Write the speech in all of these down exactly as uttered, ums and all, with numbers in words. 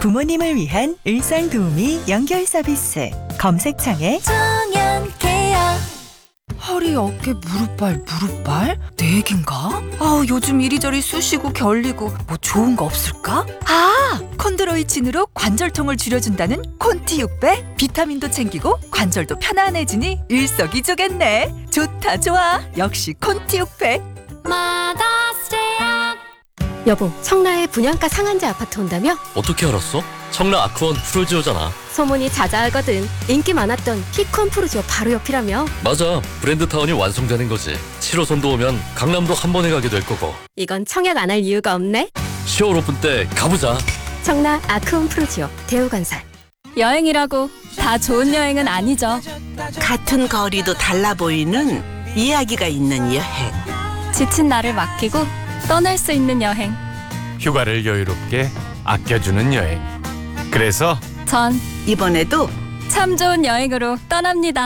부모님을 위한 일상 도우미 연결 서비스. 검색창에 정연케어. 허리, 어깨, 무릎발, 무릎발? 내 얘긴가? 아, 요즘 이리저리 쑤시고 결리고 뭐 좋은 거 없을까? 아! 콘드로이친으로 관절통을 줄여준다는 콘티 육 배? 비타민도 챙기고 관절도 편안해지니 일석이조겠네. 좋다 좋아. 역시 콘티 육 배. 마다스데이. 여보, 청라에 분양가 상한제 아파트 온다며? 어떻게 알았어? 청라 아크원 프루지오잖아. 소문이 자자하거든. 인기 많았던 피콘 프루지오 바로 옆이라며? 맞아, 브랜드타운이 완성되는 거지. 칠 호선도 오면 강남도 한 번에 가게 될 거고. 이건 청약 안 할 이유가 없네. 시월 오픈 때 가보자. 청라 아크원 프루지오 대우건설. 여행이라고 다 좋은 여행은 아니죠. 같은 거리도 달라 보이는 이야기가 있는 여행. 지친 나를 맡기고 떠날 수 있는 여행. 휴가를 여유롭게 아껴주는 여행. 그래서 전 이번에도 참 좋은 여행으로 떠납니다.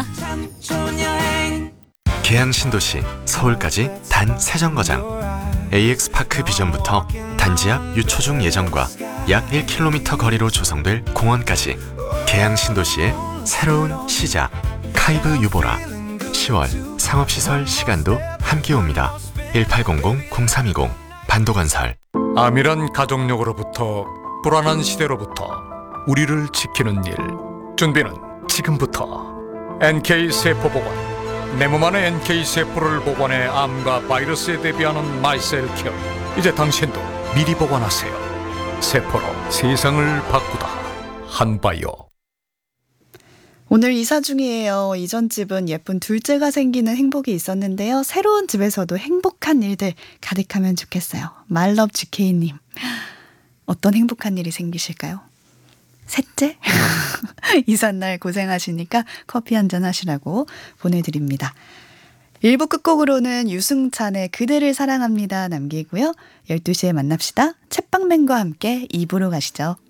계양 신도시 서울까지 단 세 정거장. 에이엑스 파크 비전부터 단지 앞 유초중 예정과 약 일 킬로미터 거리로 조성될 공원까지 계양 신도시의 새로운 시작. 카이브 유보라. 시월 상업시설 시간도 함께 옵니다. 일팔공공 공삼이공 반도건설. 암이란 가족력으로부터 불안한 시대로부터 우리를 지키는 일. 준비는 지금부터. 엔케이 세포보관. 내 몸 안의 엔케이 세포를 보관해 암과 바이러스에 대비하는 마이셀 케어. 이제 당신도 미리 보관하세요. 세포로 세상을 바꾸다. 한바이오. 오늘 이사 중이에요. 이전 집은 예쁜 둘째가 생기는 행복이 있었는데요. 새로운 집에서도 행복한 일들 가득하면 좋겠어요. 말럽 지케이님. 어떤 행복한 일이 생기실까요? 셋째? 이삿날 고생하시니까 커피 한잔 하시라고 보내드립니다. 일 부 끝곡으로는 유승찬의 그대를 사랑합니다 남기고요. 열두 시에 만납시다. 챗방맨과 함께 이 부로 가시죠.